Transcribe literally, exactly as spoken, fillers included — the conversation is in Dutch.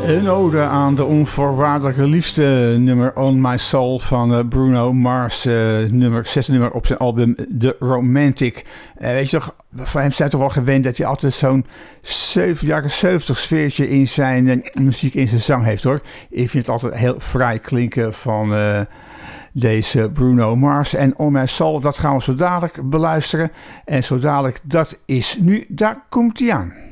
Een ode aan de onvoorwaardelijke liefde, nummer On My Soul van Bruno Mars, uh, nummer, zesde nummer op zijn album The Romantic. Uh, weet je toch, van hem zijn toch wel gewend dat hij altijd zo'n jaren zeventig sfeertje in zijn uh, muziek, in zijn zang heeft hoor. Ik vind het altijd heel fraai klinken van uh, deze Bruno Mars. En On My Soul, dat gaan we zo dadelijk beluisteren. En zo dadelijk, dat is nu, daar komt hij aan.